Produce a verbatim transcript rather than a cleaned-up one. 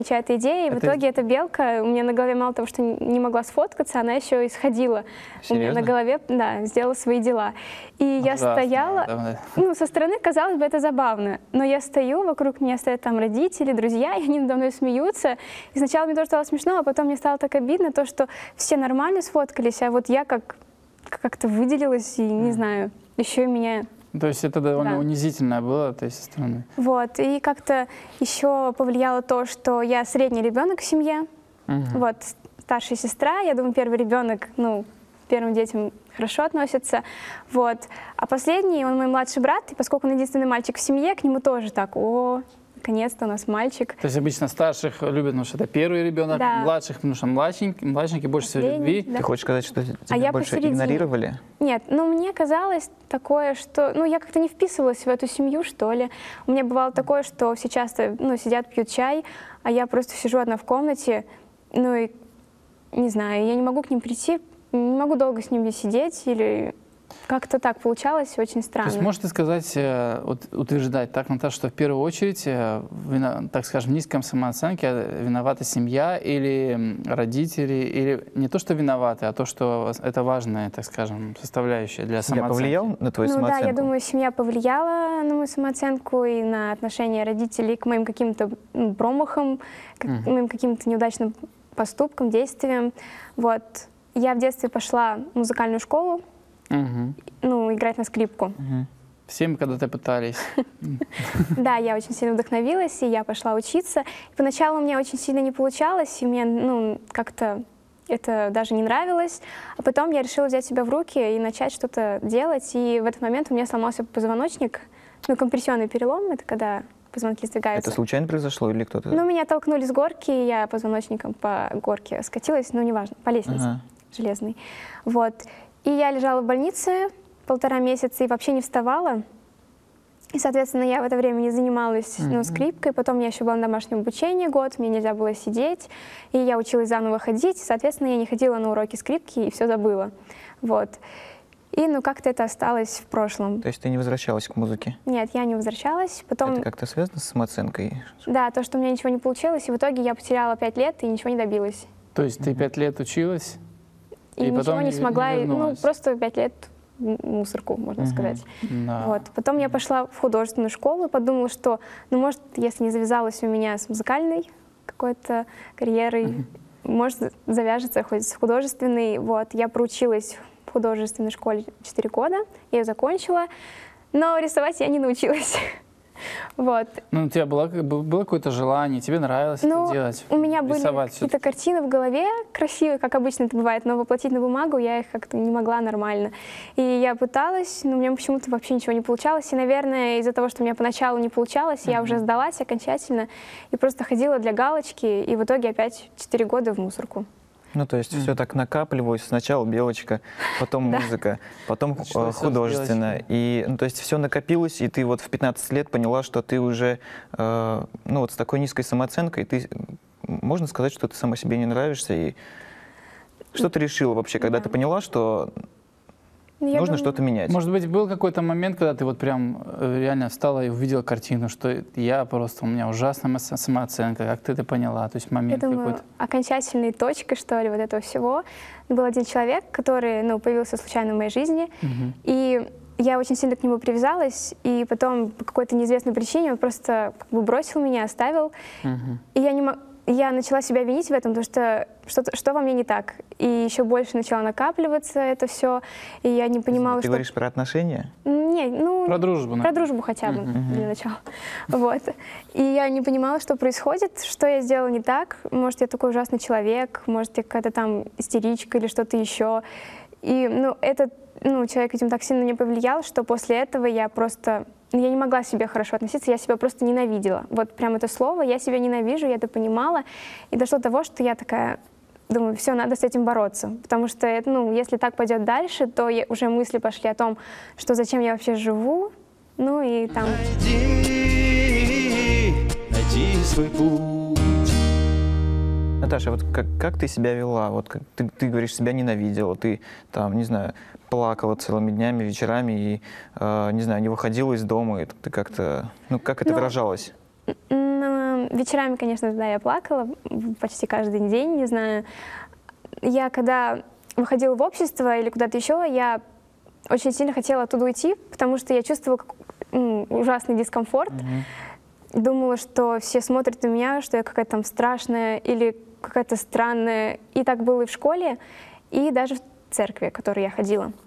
эта идея, и Это... в итоге эта белка у меня на голове мало того, что не могла сфоткаться, она еще и сходила. Серьезно? У меня на голове, да, сделала свои дела. И я Ужасно, стояла, да. ну, со стороны, казалось бы, это забавно, но я стою, вокруг меня стоят там родители, друзья, и они надо мной смеются. И сначала мне тоже стало смешно, а потом мне стало так обидно, то, что все нормально сфоткались, а вот я как как-то выделилась, и не знаю, еще и меня... То есть это довольно да. унизительно было, то есть со стороны. Вот, и как-то еще повлияло то, что я средний ребенок в семье, Угу. вот, старшая сестра, я думаю, первый ребенок, ну, к первым детям хорошо относится, вот, а последний, он мой младший брат, и поскольку он единственный мальчик в семье, к нему тоже так, о, наконец-то у нас мальчик. То есть обычно старших любят, потому что это первый ребенок, да. Младших, потому что младшенький, младшенький больше всего любви. Да. Ты хочешь сказать, что тебя а я больше посередине. Игнорировали? Нет, ну мне казалось такое, что, ну я как-то не вписывалась в эту семью, что ли. У меня бывало такое, что все часто, ну, сидят, пьют чай, а я просто сижу одна в комнате, ну и, не знаю, я не могу к ним прийти, не могу долго с ними сидеть или... Как-то так получалось, очень странно. То есть можете сказать, утверждать так, Наташа, что в первую очередь, так скажем, в низком самооценке виновата семья или родители, или не то, что виноваты, а то, что это важная, так скажем, составляющая для самооценки? Семья повлияла на твою ну, самооценку? Да, я думаю, семья повлияла на мою самооценку и на отношение родителей к моим каким-то промахам, к uh-huh. моим каким-то неудачным поступкам, действиям. Вот. Я в детстве пошла в музыкальную школу, Угу. ну, играть на скрипку. Угу. Все мы когда-то пытались. Да, я очень сильно вдохновилась, и я пошла учиться. Поначалу у меня очень сильно не получалось, и мне, ну, как-то это даже не нравилось. А потом я решила взять себя в руки и начать что-то делать. И в этот момент у меня сломался позвоночник, ну, компрессионный перелом, это когда позвонки сдвигаются. Это случайно произошло или кто-то? Ну, меня толкнули с горки, и я позвоночником по горке скатилась, ну, неважно, по лестнице ага. железной. Вот. И я лежала в больнице полтора месяца и вообще не вставала. И, соответственно, я в это время не занималась mm-hmm. ну, скрипкой. Потом я еще была на домашнем обучении год, мне нельзя было сидеть. И я училась заново ходить. Соответственно, я не ходила на уроки скрипки и все забыла. Вот. И, ну, как-то это осталось в прошлом. То есть ты не возвращалась к музыке? Нет, я не возвращалась. Потом... Это как-то связано с самооценкой? Да, то, что у меня ничего не получилось. И в итоге я потеряла пять лет и ничего не добилась. То есть ты пять лет училась? И, и ничего потом не смогла, не ну, просто пять лет мусорку, можно uh-huh. сказать. Да. Вот. Потом я пошла в художественную школу и подумала, что, ну, может, если не завязалась у меня с музыкальной какой-то карьерой, uh-huh. может, завяжется хоть с художественной. Вот. Я проучилась в художественной школе четыре года, я ее закончила, но рисовать я не научилась. Вот. Ну, у тебя было, было какое-то желание, тебе нравилось ну, это делать? У меня были какие-то картины в голове красивые, как обычно это бывает, но воплотить на бумагу я их как-то не могла нормально. И я пыталась, но у меня почему-то вообще ничего не получалось. И, наверное, из-за того, что у меня поначалу не получалось, uh-huh. я уже сдалась окончательно и просто ходила для галочки, и в итоге опять четыре года в мусорку. Ну, то есть mm. все так накапливалось. Сначала белочка, потом музыка, потом художественная. И, ну, то есть все накопилось, и ты вот в пятнадцать лет поняла, что ты уже, э, ну, вот с такой низкой самооценкой, ты, можно сказать, что ты сама себе не нравишься. И что ты решила вообще, когда yeah. ты поняла, что Я нужно думаю... что-то менять? Может быть, был какой-то момент, когда ты вот прям реально встала и увидела картину, что я просто, у меня ужасная самооценка, как ты это поняла? То есть момент Я думаю, какой-то. Окончательной точкой, что ли, вот этого всего был один человек, который, ну, появился случайно в моей жизни, угу. и я очень сильно к нему привязалась, и потом по какой-то неизвестной причине он просто как бы бросил меня, оставил, угу. и я не могу... Я начала себя винить в этом, потому что что, что во мне не так. И еще больше начала накапливаться это все. И я не понимала, ты что... Ты говоришь про отношения? Не, ну... Про дружбу, Про дружбу хотя бы, uh-huh. для начала. Вот. И я не понимала, что происходит, что я сделала не так. Может, я такой ужасный человек, может, я какая-то там истеричка или что-то еще. И, ну, этот ну, человек, видимо, так сильно не повлиял, что после этого я просто... Я не могла к себе хорошо относиться, я себя просто ненавидела. Вот прям это слово, я себя ненавижу, я это понимала. И дошло до того, что я такая, думаю, все, надо с этим бороться. Потому что, это, ну, если так пойдет дальше, то я, уже мысли пошли о том, что зачем я вообще живу. Ну и там... Найди, найди свой путь. Наташа, вот как, как ты себя вела? Вот как, ты, ты говоришь, себя ненавидела, ты там, не знаю, плакала целыми днями, вечерами и, э, не знаю, не выходила из дома, и ты как-то, ну, как это ну, выражалось? Ну, вечерами, конечно, да, я плакала почти каждый день, не знаю. Я когда выходила в общество или куда-то еще, я очень сильно хотела оттуда уйти, потому что я чувствовала как, ну, ужасный дискомфорт. Mm-hmm. Думала, что все смотрят на меня, что я какая-то там страшная или какая-то странная. И так было и в школе, и даже в церкви, в которой я ходила.